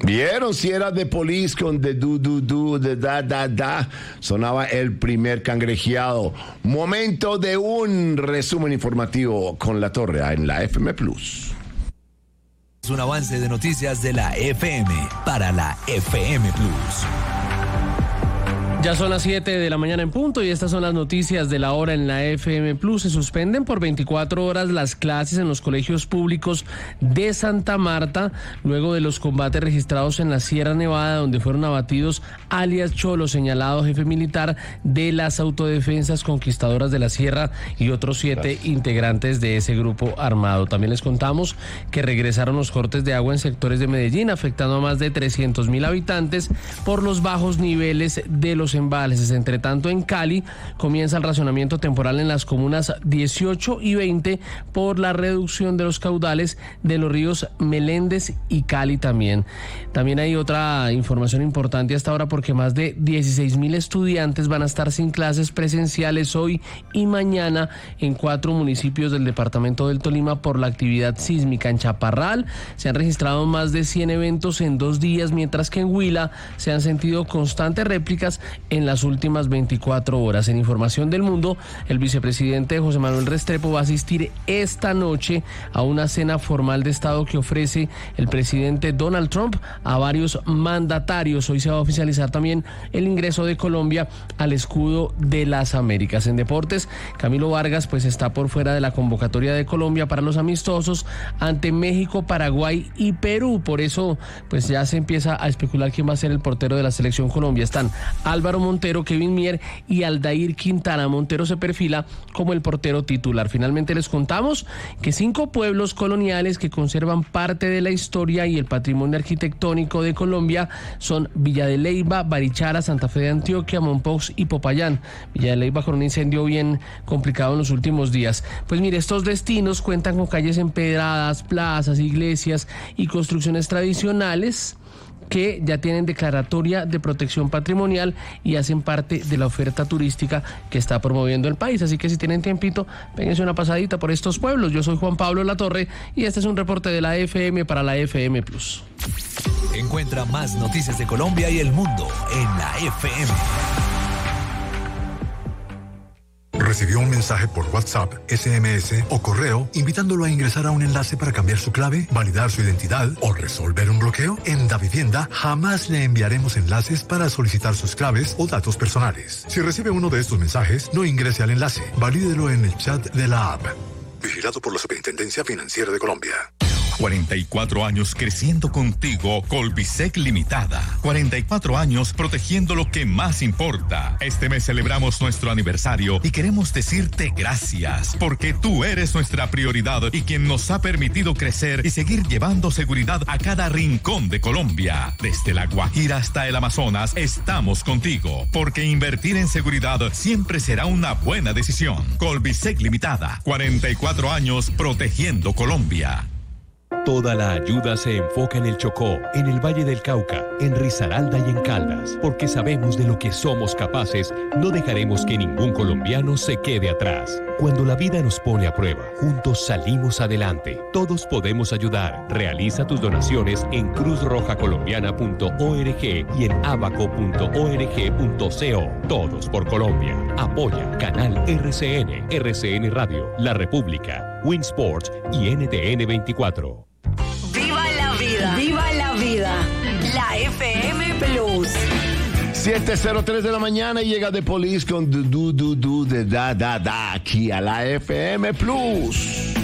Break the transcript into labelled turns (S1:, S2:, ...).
S1: ¿Vieron? Si era The Police con The Do, The Da. Sonaba el primer cangrejeado. Momento de un resumen informativo con La Torre en la FM Plus.
S2: Es un avance de noticias de la FM para la FM Plus.
S3: Ya son las 7 de la mañana en punto y estas son las noticias de la hora en la FM Plus. Se suspenden por 24 horas las clases en los colegios públicos de Santa Marta luego de los combates registrados en la Sierra Nevada, donde fueron abatidos alias Cholo, señalado jefe militar de las autodefensas conquistadoras de la Sierra, y otros 7 integrantes de ese grupo armado. También les contamos que regresaron los cortes de agua en sectores de Medellín, afectando a más de 300.000 habitantes por los bajos niveles de los embalses. Entre tanto, en Cali comienza el racionamiento temporal en las comunas 18 y 20 por la reducción de los caudales de los ríos Meléndez y Cali también. También hay otra información importante hasta ahora, porque más de 16.000 estudiantes van a estar sin clases presenciales hoy y mañana en 4 municipios del departamento del Tolima por la actividad sísmica. En Chaparral se han registrado más de 100 eventos en 2 días, mientras que en Huila se han sentido constantes réplicas en las últimas 24 horas. En información del mundo, el vicepresidente José Manuel Restrepo va a asistir esta noche a una cena formal de Estado que ofrece el presidente Donald Trump a varios mandatarios. Hoy se va a oficializar también el ingreso de Colombia al escudo de las Américas. En deportes, Camilo Vargas está por fuera de la convocatoria de Colombia para los amistosos ante México, Paraguay y Perú. Por eso ya se empieza a especular quién va a ser el portero de la selección Colombia. Están Álvaro Montero, Kevin Mier y Aldair Quintana. Montero se perfila como el portero titular. Finalmente les contamos que 5 pueblos coloniales que conservan parte de la historia y el patrimonio arquitectónico de Colombia son Villa de Leyva, Barichara, Santa Fe de Antioquia, Mompox y Popayán. Villa de Leyva con un incendio bien complicado en los últimos días. Pues mire, estos destinos cuentan con calles empedradas, plazas, iglesias y construcciones tradicionales que ya tienen declaratoria de protección patrimonial y hacen parte de la oferta turística que está promoviendo el país. Así que si tienen tiempito, péguense una pasadita por estos pueblos. Yo soy Juan Pablo Latorre y este es un reporte de la FM para la FM Plus.
S2: Encuentra más noticias de Colombia y el mundo en la FM.
S4: ¿Recibió un mensaje por WhatsApp, SMS o correo invitándolo a ingresar a un enlace para cambiar su clave, validar su identidad o resolver un bloqueo? En Davivienda jamás le enviaremos enlaces para solicitar sus claves o datos personales. Si recibe uno de estos mensajes, no ingrese al enlace. Valídelo en el chat de la app. Vigilado por la Superintendencia Financiera de Colombia.
S5: 44 años creciendo contigo, Colbisec Limitada. 44 años protegiendo lo que más importa. Este mes celebramos nuestro aniversario y queremos decirte gracias, porque tú eres nuestra prioridad y quien nos ha permitido crecer y seguir llevando seguridad a cada rincón de Colombia. Desde La Guajira hasta el Amazonas, estamos contigo, porque invertir en seguridad siempre será una buena decisión. Colbisec Limitada, 44 años protegiendo Colombia.
S6: Toda la ayuda se enfoca en el Chocó, en el Valle del Cauca, en Risaralda y en Caldas. Porque sabemos de lo que somos capaces, no dejaremos que ningún colombiano se quede atrás. Cuando la vida nos pone a prueba, juntos salimos adelante. Todos podemos ayudar. Realiza tus donaciones en cruzrojacolombiana.org y en abaco.org.co. Todos por Colombia. Apoya Canal RCN, RCN Radio, La República, Winsports y NTN 24.
S7: ¡Viva la vida! ¡Viva la vida! La FM Plus.
S1: 7:03 de la mañana y llega The Police con Do, de Da, aquí a la FM Plus.